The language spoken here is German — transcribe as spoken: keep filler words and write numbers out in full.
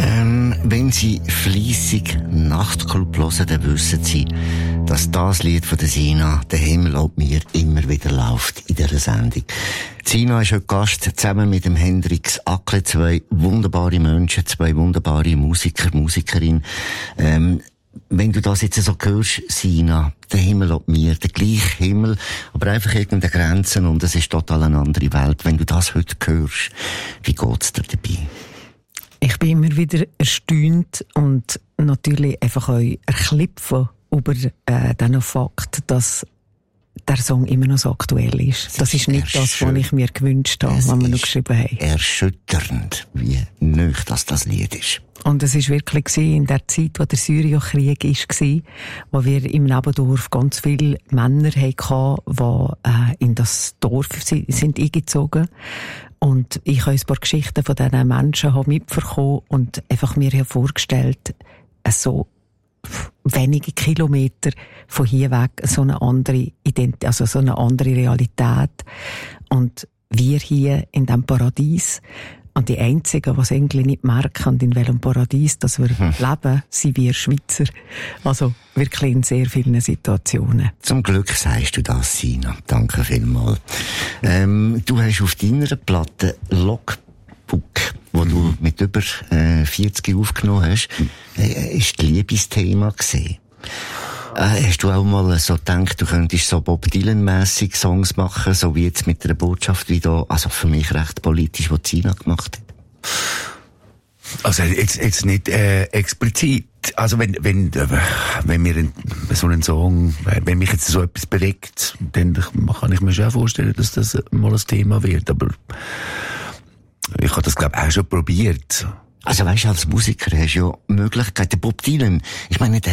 Ähm, wenn Sie fleissig Nachtclub hören, dann wissen Sie, dass das Lied von der Sina, «Der Himmel ob mir», immer wieder läuft in dieser Sendung. Sina ist heute Gast, zusammen mit dem Hendrix Ackle, zwei wunderbare Menschen, zwei wunderbare Musiker, Musikerinnen. Ähm, wenn du das jetzt so hörst, Sina, «Der Himmel ob mir», der gleiche Himmel, aber einfach irgendeine Grenzen und es ist total eine andere Welt. Wenn du das heute hörst, wie geht's dir dabei? Ich bin immer wieder erstaunt und natürlich einfach auch erschlüpfen über äh, den Fakt, dass der Song immer noch so aktuell ist. Das, das ist nicht das, was ich mir gewünscht habe, was wir noch geschrieben haben. Erschütternd, wie neu das das Lied ist. Und es war wirklich in der Zeit, wo der Syrienkrieg war, wo wir im Nebendorf ganz viele Männer hatten, die äh, in das Dorf sind eingezogen. Und ich habe ein paar Geschichten von diesen Menschen mitbekommen und einfach mir vorgestellt, so wenige Kilometer von hier weg so eine andere Identität, also so eine andere Realität. Und wir hier in diesem Paradies, und die Einzigen, die es eigentlich nicht merken, in welchem Paradies dass wir hm. leben, sind wir Schweizer. Also wirklich in sehr vielen Situationen. Zum Glück sagst du das, Sina. Danke vielmals. Ähm, du hast auf deiner Platte Logbook, wo mhm. du mit über äh, vierzig aufgenommen hast, äh, ist das Liebesthema gesehen. Äh, hast du auch mal so gedacht, du könntest so Bob Dylan-mässig Songs machen, so wie jetzt mit einer Botschaft wie da, also für mich recht politisch, was Sina gemacht hat? Also jetzt, jetzt nicht äh, explizit. Also wenn wenn wenn mir ein, so ein Song, wenn mich jetzt so etwas bewegt, dann kann ich mir schon vorstellen, dass das mal ein Thema wird. Aber ich habe das glaube ich auch schon probiert. Also weißt du, als Musiker hast du ja Möglichkeiten. Bob Dylan, ich meine, der